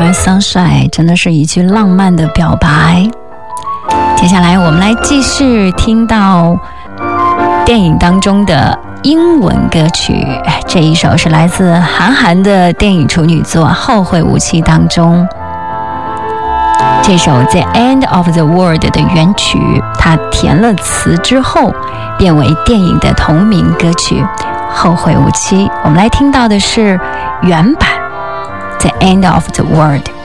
My Sunshine 真的是一句浪漫的表白。接下来我们来继续听到电影当中的英文歌曲，这一首是来自韩寒的电影处女作《后会无期》当中，这首《The End of the World》的原曲，它填了词之后变为电影的同名歌曲《后会无期》。我们来听到的是原版《The End of the World》。